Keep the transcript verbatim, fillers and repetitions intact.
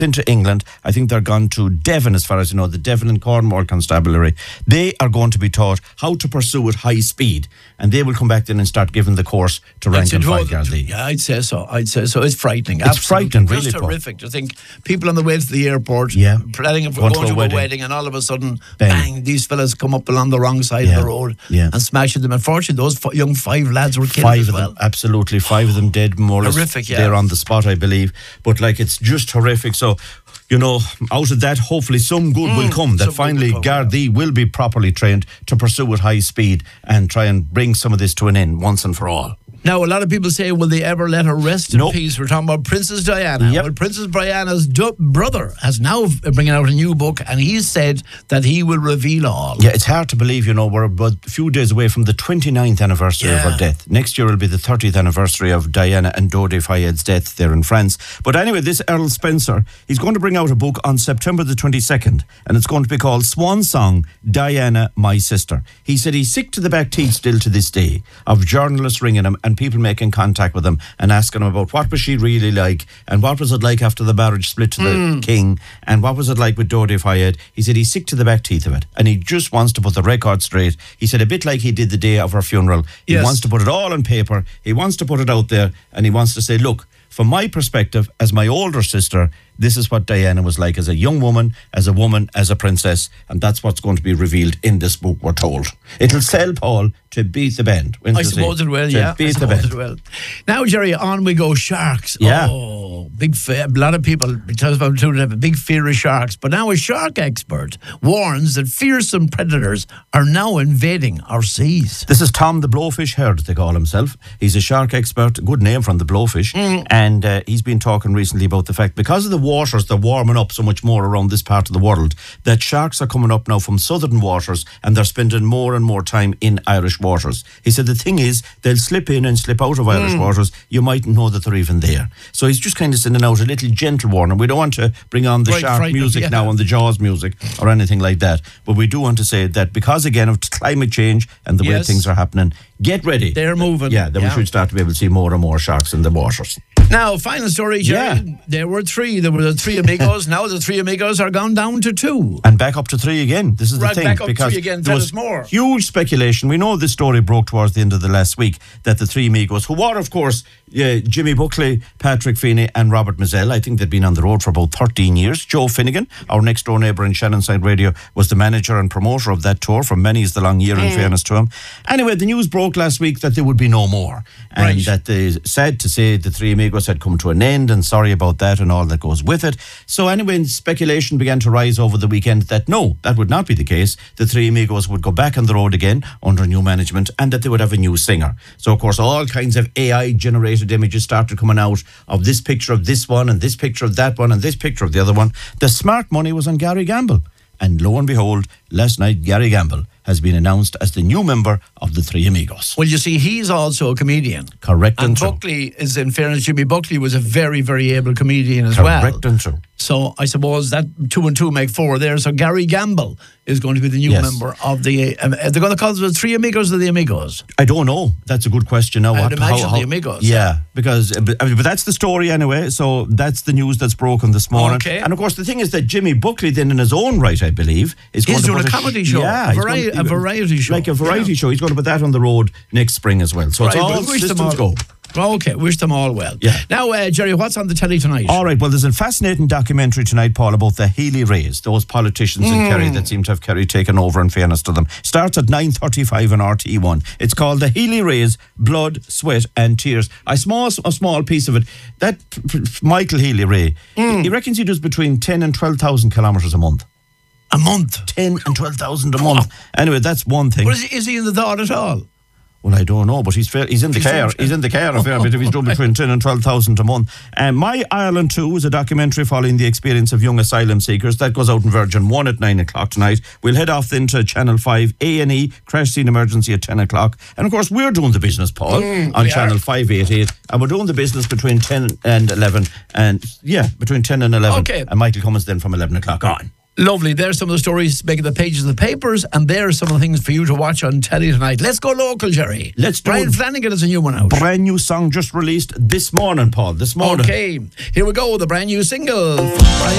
into England. I think they're gone to Devon, as far as you know, the Devon and Cornwall Constabulary. They are going to be taught how to pursue at high speed, and they will come back then and start giving the course to rank and file Gardaí. Yeah, I'd say so. I'd say so. It's frightening. It's Absolutely. frightening, really. It's horrific to think people on the way to the airport, yeah, planning for going, going to, to a wedding. wedding, and all of a sudden, bang, bang these fellas come up along the wrong side yeah. of the road yeah. and smashing them. Unfortunately, those f- young five lads were killed Five as of well. them, absolutely. Five of them dead, more or less. Horrific, yeah. They're on the spot, I believe. But, like, it's just horrific. So, you know, out of that, hopefully some good mm, will come. That finally come, Gardaí yeah. will be properly trained to pursue at high speed and try and bring some of this to an end once and for all. Now, a lot of people say, will they ever let her rest in nope. peace? We're talking about Princess Diana. Yep. Well, Princess Diana's do- brother has now bringing out a new book, and he's said that he will reveal all. Yeah, it's hard to believe, you know, we're about a few days away from the twenty-ninth anniversary yeah. of her death. Next year will be the thirtieth anniversary of Diana and Dodi Fayed's death there in France. But anyway, this Earl Spencer, he's going to bring out a book on September the twenty-second, and it's going to be called Swan Song, Diana, My Sister. He said he's sick to the back teeth still to this day of journalists ringing him and people making contact with him and asking him about what was she really like and what was it like after the marriage split to the mm. king and what was it like with Dodi Fayed. He said he's sick to the back teeth of it and he just wants to put the record straight. He said a bit like he did the day of her funeral. He yes. wants to put it all on paper. He wants to put it out there and he wants to say, look, from my perspective, as my older sister, this is what Diana was like as a young woman, as a woman, as a princess, and that's what's going to be revealed in this book, we're told. It'll sell, Paul, to beat the band. I suppose it will, yeah. Beat I the band. It will. Now, Jerry, on we go. Sharks. Yeah. Oh, big fe- a lot of people, because of them, have a big fear of sharks. But now a shark expert warns that fearsome predators are now invading our seas. This is Tom the Blowfish Herd, they call himself. He's a shark expert, good name from the Blowfish, mm. and uh, he's been talking recently about the fact, because of the waters, they're warming up so much more around this part of the world, that sharks are coming up now from southern waters and they're spending more and more time in Irish waters. He said the thing is, they'll slip in and slip out of Irish mm. waters. You mightn't know that they're even there. So he's just kind of sending out a little gentle warning. We don't want to bring on the right, shark music yeah. now and the Jaws music or anything like that. But we do want to say that because, again, of climate change and the yes. way things are happening, get ready. They're moving. Yeah, then yeah. we should start to be able to see more and more sharks in the waters. Now, final story, Jerry. Yeah. There were three. There were the three amigos. Now the three amigos are gone down to two. And back up to three again. This is right, the thing. Back up because three again. There Tell was us more. Huge speculation. We know this story broke towards the end of the last week that the three amigos, who were, of course, uh, Jimmy Buckley, Patrick Feeney and Robert Mazzell. I think they'd been on the road for about thirteen years. Joe Finnegan, our next door neighbour in Shannonside Radio, was the manager and promoter of that tour for many's the long year, mm. in fairness to him. Anyway, the news broke last week that there would be no more. And right. that they sad to say the three amigos had come to an end, and sorry about that and all that goes with it. So anyway, speculation began to rise over the weekend that no, that would not be the case. The three amigos would go back on the road again under new management and that they would have a new singer. So of course all kinds of A I generated images started coming out of this picture of this one and this picture of that one and this picture of the other one. The smart money was on Gary Gamble. And lo and behold, last night Gary Gamble has been announced as the new member of the Three Amigos. Well, you see, he's also a comedian. Correct and, and true. Buckley is, in fairness, Jimmy Buckley was a very, very able comedian as Correct well. Correct and true. So I suppose that two and two make four there. So Gary Gamble is going to be the new yes. member of the... Um, they're going to call them the Three Amigos or the Amigos? I don't know. That's a good question now. I what, would imagine how, how, the Amigos. Yeah, because but, but that's the story anyway. So that's the news that's broken this morning. Okay. And of course, the thing is that Jimmy Buckley, then in his own right, I believe, is he's going doing to a put comedy a, show. Yeah, a, vari- going to, a variety show. Like a variety yeah. show. He's going to put that on the road next spring as well. So right, it's all wish systems them all, go. Okay, wish them all well. Yeah. Now, uh, Jerry, what's on the telly tonight? All right, well, there's a fascinating documentary tonight, Paul, about the Healy Rays, those politicians mm. in Kerry that seem to have Kerry taken over, in fairness to them. Starts at nine thirty-five on R T E one. It's called The Healy Rays, Blood, Sweat and Tears. A small, a small piece of it. That Michael Healy Ray, mm. he reckons he does between ten and twelve thousand kilometres a month. A month? ten and twelve thousand a month. Anyway, that's one thing. But is he, is he in the thought at all? Well, I don't know, but he's fair, he's in the he's car. He's in the car a fair bit if he's done between ten and twelve thousand a month. Um, My Ireland two is a documentary following the experience of young asylum seekers. That goes out in Virgin one at nine o'clock tonight. We'll head off then to Channel five, A and E, Crash Scene Emergency at ten o'clock. And of course, we're doing the business, Paul, mm, on Channel five eighty-eight. And we're doing the business between ten and eleven. And yeah, between ten and eleven. Okay. And Michael Cummins then from eleven o'clock on. Lovely. There's some of the stories making the pages of the papers, and there's some of the things for you to watch on telly tonight. Let's go local, Jerry. Let's do Brian it. Flanagan has a new one out. Brand new song just released this morning, Paul. This morning. Okay, here we go. The brand new single from Brian